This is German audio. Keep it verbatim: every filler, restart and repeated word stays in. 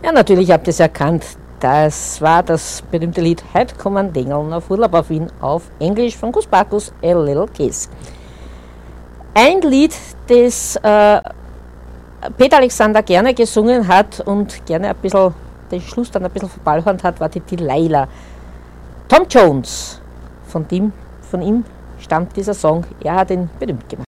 Ja, natürlich habt ihr es erkannt. Das war das berühmte Lied Heute kommen Dengeln auf Urlaub auf Wien auf Englisch von Gus Bacchus, A Little Kiss. Ein Lied, das äh, Peter Alexander gerne gesungen hat und gerne ein bisschen den Schluss dann ein bisschen verballhornt hat, war die Delilah. Tom Jones, von, dem, von ihm stammt dieser Song, er hat ihn berühmt gemacht.